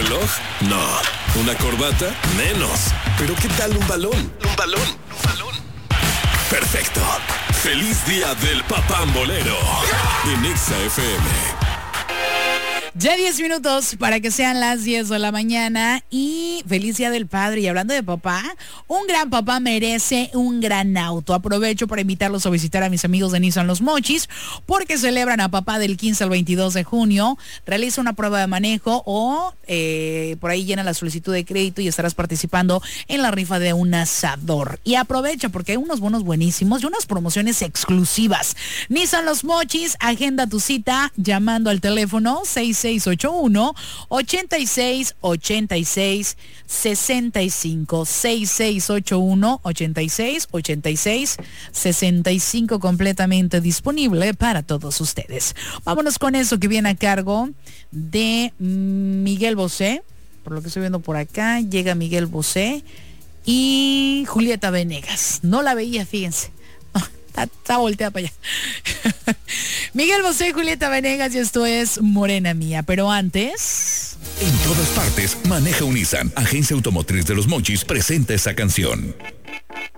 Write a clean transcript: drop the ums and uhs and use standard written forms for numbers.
reloj? No. ¿Una corbata? Menos. ¿Pero qué tal un balón? Un balón. Perfecto. Feliz día del papambolero. En Exa FM. Ya 10 minutos para que sean las 10 de la mañana y feliz día del padre. Y hablando de papá, un gran papá merece un gran auto. Aprovecho para invitarlos a visitar a mis amigos de Nissan Los Mochis porque celebran a papá del 15 al 22 de junio. Realiza una prueba de manejo o por ahí llena la solicitud de crédito y estarás participando en la rifa de un asador. Y aprovecha porque hay unos bonos buenísimos y unas promociones exclusivas. Nissan Los Mochis, agenda tu cita llamando al teléfono 6681-8686-65 6681-8686-65 completamente disponible para todos ustedes. Vámonos con eso que viene a cargo de Miguel Bosé. Por lo que estoy viendo por acá, llega Miguel Bosé y Julieta Venegas. No la veía, fíjense. Está volteada para allá. Miguel Bosé, Julieta Venegas y esto es Morena Mía. Pero antes... En todas partes, maneja un Nissan. Agencia Automotriz de Los Mochis presenta esa canción.